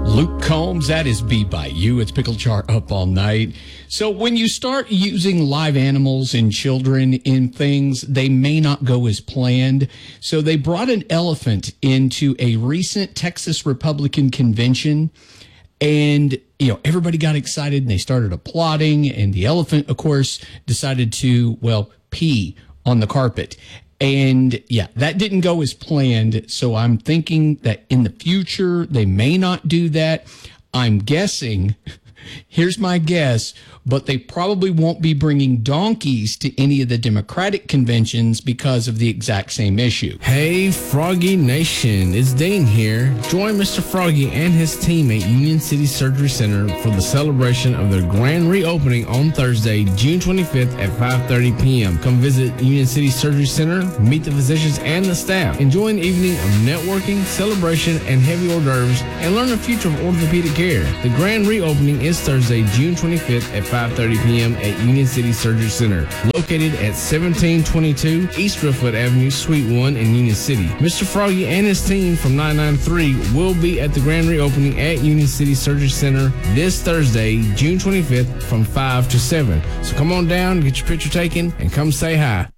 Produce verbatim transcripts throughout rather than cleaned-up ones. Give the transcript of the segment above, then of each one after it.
Luke Combs, that is Beat by You. It's Pickle Jar Up All Night. So when you start using live animals and children in things, they may not go as planned. So they brought an elephant into a recent Texas Republican convention, and you know, everybody got excited and they started applauding, and the elephant, of course, decided to, well, pee on the carpet. And yeah, that didn't go as planned. So I'm thinking that in the future, they may not do that. I'm guessing, here's my guess, but they probably won't be bringing donkeys to any of the Democratic conventions because of the exact same issue. Hey, Froggy Nation, it's Dean here. Join Mister Froggy and his team at Union City Surgery Center for the celebration of their grand reopening on Thursday, June twenty-fifth at five thirty p.m. Come visit Union City Surgery Center, meet the physicians and the staff, enjoy an evening of networking, celebration, and heavy hors d'oeuvres, and learn the future of orthopedic care. The grand reopening is Thursday, June twenty-fifth at five thirty p.m. at Union City Surgery Center, located at seventeen twenty-two East Driftwood Avenue, Suite one in Union City. Mister Froggy and his team from nine nine three will be at the grand reopening at Union City Surgery Center this Thursday, June twenty-fifth from five to seven. So come on down, get your picture taken, and come say hi.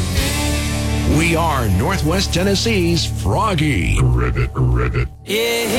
We are Northwest Tennessee's Froggy. Ribbit, ribbit. Yeah.